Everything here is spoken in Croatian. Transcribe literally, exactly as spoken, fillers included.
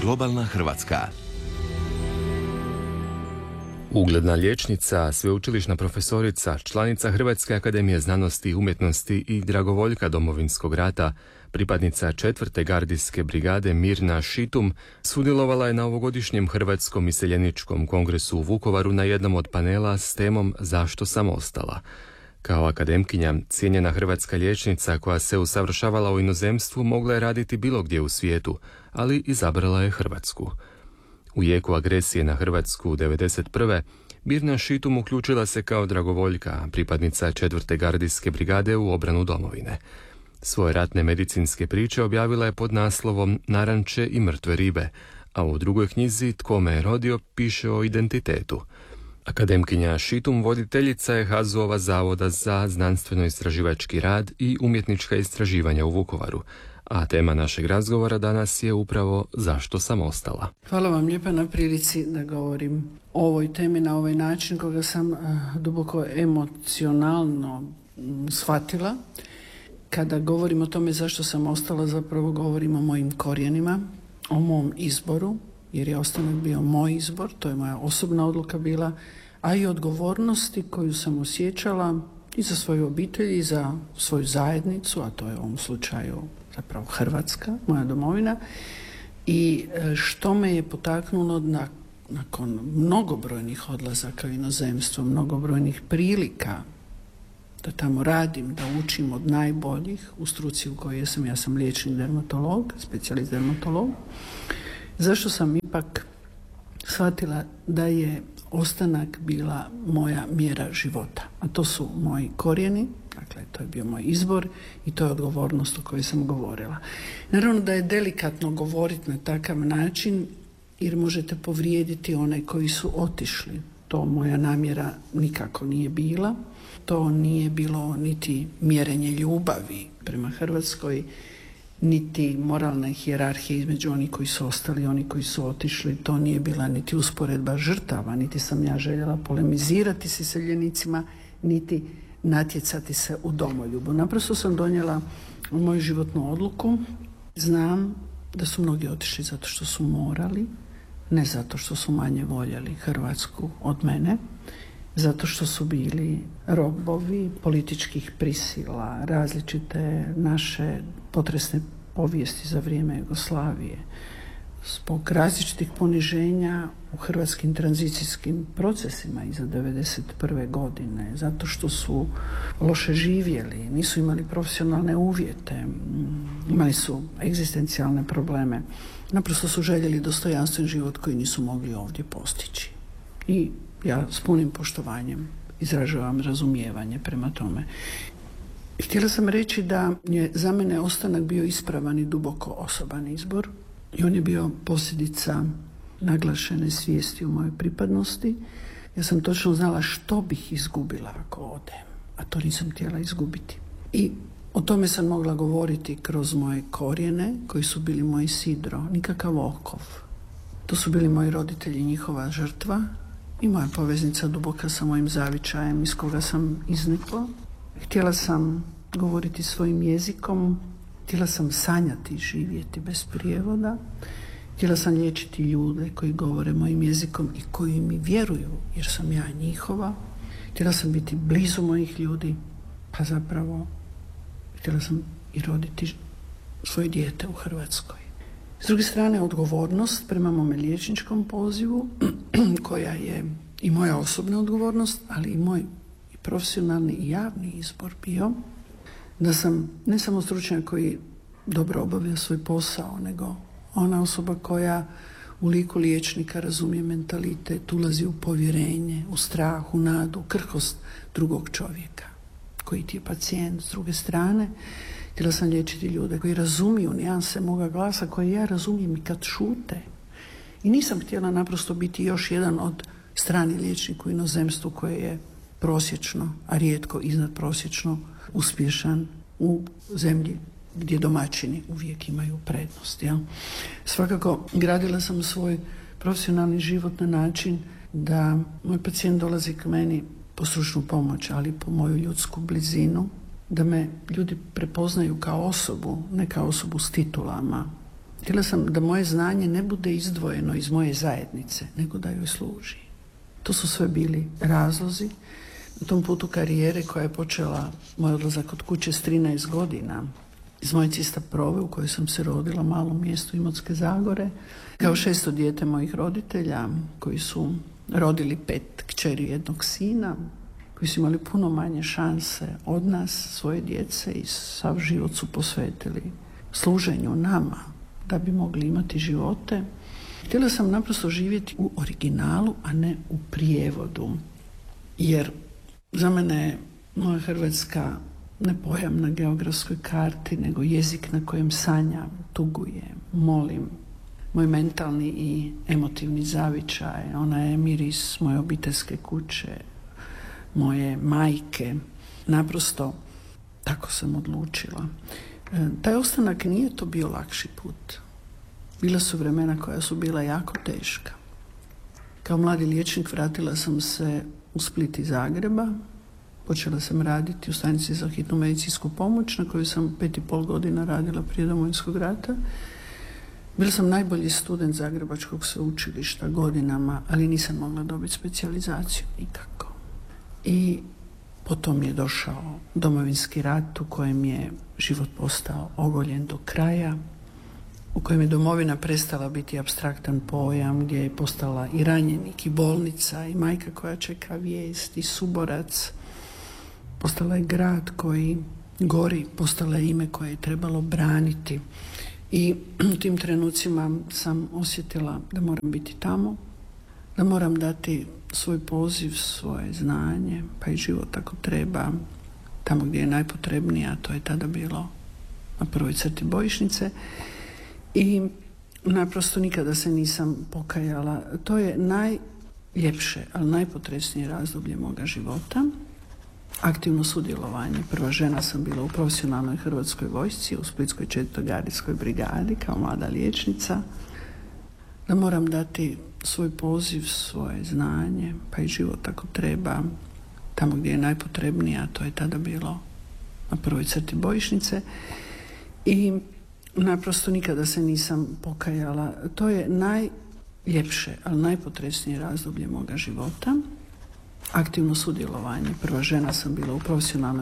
Globalna Hrvatska. Ugledna liječnica, sveučilišna profesorica, članica Hrvatske akademije znanosti i umjetnosti i dragovoljka Domovinskog rata, pripadnica četvrte gardijske brigade Mirna Šitum, sudjelovala je na ovogodišnjem Hrvatskom iseljeničkom kongresu u Vukovaru na jednom od panela s temom Zašto sam ostala. Kao akademkinja, cijenjena hrvatska liječnica koja se usavršavala u inozemstvu mogla je raditi bilo gdje u svijetu, ali izabrala je Hrvatsku. U jeku agresije na Hrvatsku devedeset prve. Mirna Šitum uključila se kao dragovoljka, pripadnica četvrte gardijske brigade u obranu domovine. Svoje ratne medicinske priče objavila je pod naslovom Naranče i mrtve ribe, a u drugoj knjizi Tko me je rodio piše o identitetu. Akademkinja Šitum voditeljica je ha z o-ova Zavoda za znanstveno-istraživački rad i umjetnička istraživanja u Vukovaru, a tema našeg razgovora danas je upravo Zašto sam ostala. Hvala vam lijepa na prilici da govorim o ovoj temi na ovaj način koga sam uh, duboko emocionalno um, shvatila. Kada govorim o tome zašto sam ostala, zapravo govorim o mojim korijenima, o mom izboru, jer je ostanak bio moj izbor, to je moja osobna odluka bila, a i odgovornosti koju sam osjećala i za svoju obitelj i za svoju zajednicu, a to je u ovom slučaju zapravo Hrvatska, moja domovina, i što me je potaknulo na, nakon mnogobrojnih odlazaka u inozemstvo, mnogobrojnih prilika da tamo radim, da učim od najboljih u struci u kojoj sam. Ja sam liječnik dermatolog, specijalist dermatolog. Zašto sam ipak shvatila da je ostanak bila moja mjera života, a to su moji korijeni, dakle to je bio moj izbor i to je odgovornost o kojoj sam govorila. Naravno da je delikatno govoriti na takav način jer možete povrijediti one koji su otišli. To moja namjera nikako nije bila. To nije bilo niti mjerenje ljubavi prema Hrvatskoj, niti moralne hijerarhije između onih koji su ostali i oni koji su otišli. To nije bila niti usporedba žrtava, niti sam ja željela polemizirati s iseljenicima, niti natjecati se u domoljubu. Naprosto sam donijela moju životnu odluku. Znam da su mnogi otišli zato što su morali, ne zato što su manje voljeli Hrvatsku od mene, zato što su bili robovi političkih prisila, različite naše potresne povijesti za vrijeme Jugoslavije, zbog različitih poniženja u hrvatskim tranzicijskim procesima iza devedeset prve godine, zato što su loše živjeli, nisu imali profesionalne uvjete, imali su egzistencijalne probleme, naprosto su željeli dostojanstven život koji nisu mogli ovdje postići. I ja s punim poštovanjem izražavam razumijevanje prema tome. Htjela sam reći da je za mene ostanak bio ispravan i duboko osoban izbor i on je bio posljedica naglašene svijesti u mojoj pripadnosti. Ja sam točno znala što bih izgubila ako odem, a to nisam htjela izgubiti. I o tome sam mogla govoriti kroz moje korijene koji su bili moji sidro, nikakav okov. To su bili moji roditelji, njihova žrtva i moja poveznica duboka sa mojim zavičajem iz koga sam iznikla. Htjela sam govoriti svojim jezikom, htjela sam sanjati i živjeti bez prijevoda, htjela sam liječiti ljude koji govore mojim jezikom i koji mi vjeruju jer sam ja njihova. Htjela sam biti blizu mojih ljudi, pa zapravo htjela sam i roditi svoje dijete u Hrvatskoj. S druge strane, odgovornost prema mome liječničkom pozivu, koja je i moja osobna odgovornost, ali i moj i profesionalni i javni izbor bio, da sam ne samo stručnjak koji dobro obavlja svoj posao, nego ona osoba koja u liku liječnika razumije mentalitet, ulazi u povjerenje, u strah, u nadu, u krhkost drugog čovjeka, koji ti je pacijent. S druge strane, htjela sam liječiti ljude koji razumiju nijanse moga glasa, koje ja razumijem i kad šute. I nisam htjela naprosto biti još jedan od strani liječnika u inozemstvu koje je prosječno, a rijetko iznad prosječno uspješan u zemlji gdje domaćini uvijek imaju prednost. Ja? Svakako, gradila sam svoj profesionalni život na način da moj pacijent dolazi k meni po stručnu pomoć, ali po moju ljudsku blizinu, da me ljudi prepoznaju kao osobu, ne kao osobu s titulama, Htjela sam da moje znanje ne bude izdvojeno iz moje zajednice, nego da joj služi. To su sve bili razlozi. Na tom putu karijere koja je počela moj odlazak od kuće s trinaest godina, iz moje Cista Prove u kojoj sam se rodila, malom mjestu Imotske Zagore, kao šesto dijete mojih roditelja koji su rodili pet kćeri i jednog sina, koji su imali puno manje šanse od nas, svoje djece, i sav život su posvetili služenju nama da bi mogli imati živote. Htjela sam naprosto živjeti u originalu, a ne u prijevodu, jer za mene je moja Hrvatska ne pojam na geografskoj karti, nego jezik na kojem sanjam, tugujem, molim. Moj mentalni i emotivni zavičaj, ona je miris moje obiteljske kuće, moje majke. Naprosto tako sam odlučila. E, taj ostanak nije to bio lakši put. Bila su vremena koja su bila jako teška. Kao mladi liječnik vratila sam se u Split iz Zagreba. Počela sam raditi u stanici za hitnu medicinsku pomoć na kojoj sam pet i pol godina radila prije Domovinskog rata. Bila sam najbolji student Zagrebačkog sveučilišta godinama, ali nisam mogla dobiti specijalizaciju nikako. I potom je došao Domovinski rat u kojem je život postao ogoljen do kraja, u kojem je domovina prestala biti apstraktan pojam, gdje je postala i ranjenik, i bolnica, i majka koja čeka vijest, i suborac. Postala je grad koji gori, postala je ime koje je trebalo braniti. I u tim trenucima sam osjetila da moram biti tamo, da moram dati svoj poziv, svoje znanje, pa i život ako treba, tamo gdje je najpotrebnije, a to je tada bilo na prvoj crti bojišnice. I naprosto nikada se nisam pokajala. To je najljepše, ali najpotresnije razdoblje moga života. Aktivno sudjelovanje. Prva žena sam bila u profesionalnoj Hrvatskoj vojsci, u Splitskoj četvrtoj gardijskoj brigadi kao mlada liječnica. Da moram dati svoj poziv, svoje znanje, pa i život ako treba, tamo gdje je najpotrebnije, a to je tada bilo na prvoj crti bojišnice. I naprosto nikada se nisam pokajala. To je najljepše, ali najpotresnije razdoblje moga života. Aktivno sudjelovanje. Prva žena sam bila u profesionalnoj